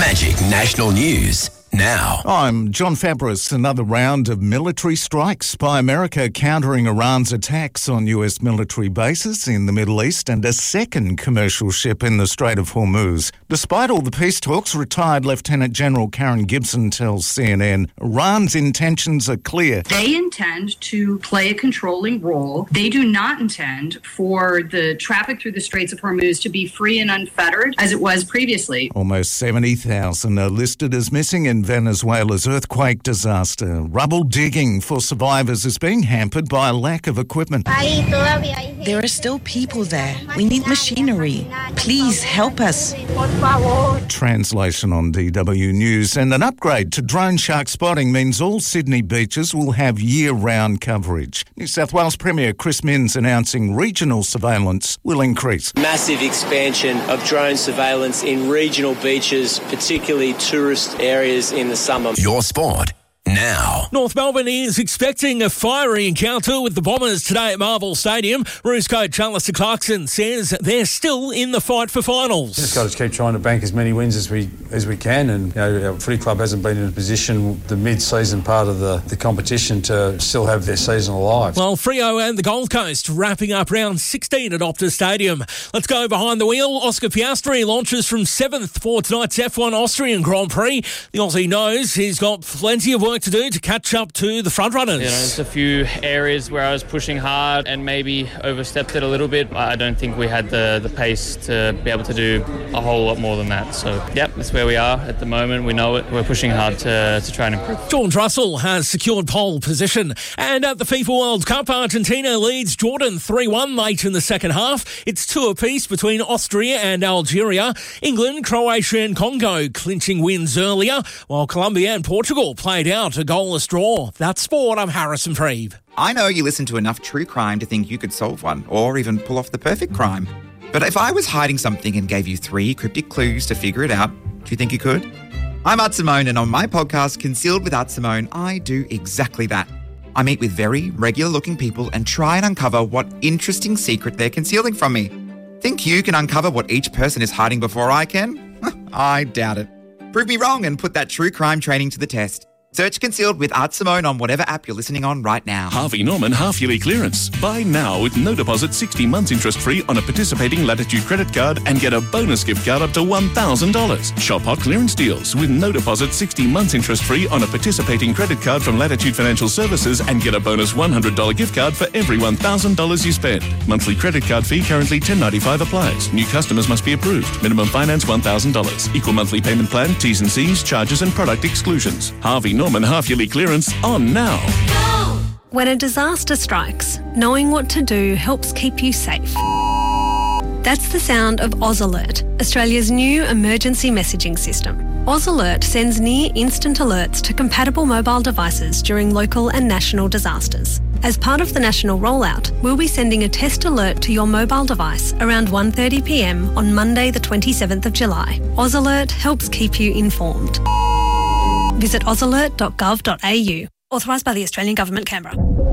Magic National News now. I'm John Fabris. Another round of military strikes by America countering Iran's attacks on US military bases in the Middle East and a second commercial ship in the Strait of Hormuz. Despite all the peace talks, retired Lieutenant General Karen Gibson tells CNN Iran's intentions are clear. They intend to play a controlling role. They do not intend for the traffic through the Straits of Hormuz to be free and unfettered as it was previously. Almost 70,000 are listed as missing in Venezuela's earthquake disaster. Rubble digging for survivors is being hampered by a lack of equipment. There are still people there. We need machinery. Please help us. Translation on DW News. And an upgrade to drone shark spotting means all Sydney beaches will have year-round coverage. New South Wales Premier Chris Minns announcing regional surveillance will increase. Massive expansion of drone surveillance in regional beaches, particularly tourist areas in the summer. Your sport now. North Melbourne is expecting a fiery encounter with the Bombers today at Marvel Stadium. Roos coach Alistair Clarkson says they're still in the fight for finals. Just got to keep trying to bank as many wins as we can, and our footy club hasn't been in a position the mid-season part of the competition to still have their season alive. Well, Freo and the Gold Coast wrapping up round 16 at Optus Stadium. Let's go behind the wheel. Oscar Piastri launches from 7th for tonight's F1 Austrian Grand Prix. The Aussie knows he's got plenty of work to do to catch up to the frontrunners. There's a few areas where I was pushing hard and maybe overstepped it a little bit. I don't think we had the pace to be able to do a whole lot more than that. So, yep, that's where we are at the moment. We know it. We're pushing hard to try and improve. George Russell has secured pole position. And at the FIFA World Cup, Argentina leads Jordan 3-1 late in the second half. It's 2 apiece between Austria and Algeria. England, Croatia and Congo clinching wins earlier, while Colombia and Portugal played out a goalless draw. That's sport. I'm Harrison Freeve. I know you listen to enough true crime to think you could solve one, or even pull off the perfect crime. But if I was hiding something and gave you 3 cryptic clues to figure it out, do you think you could? I'm Art Simone, and on my podcast, Concealed with Art Simone, I do exactly that. I meet with very regular-looking people and try and uncover what interesting secret they're concealing from me. Think you can uncover what each person is hiding before I can? I doubt it. Prove me wrong and put that true crime training to the test. Search Concealed with Art Simone on whatever app you're listening on right now. Harvey Norman half-yearly clearance. Buy now with no deposit, 60 months interest-free on a participating Latitude credit card and get a bonus gift card up to $1,000. Shop hot clearance deals with no deposit, 60 months interest-free on a participating credit card from Latitude Financial Services and get a bonus $100 gift card for every $1,000 you spend. Monthly credit card fee currently $10.95 applies. New customers must be approved. Minimum finance $1,000. Equal monthly payment plan, T's and C's, charges and product exclusions. Harvey Norman half-yearly clearance on now. When a disaster strikes, knowing what to do helps keep you safe. That's the sound of Oz Alert, Australia's new emergency messaging system. Oz Alert sends near-instant alerts to compatible mobile devices during local and national disasters. As part of the national rollout, we'll be sending a test alert to your mobile device around 1:30 p.m. on Monday the 27th of July. Oz Alert helps keep you informed. Visit ozalert.gov.au. Authorised by the Australian Government, Canberra.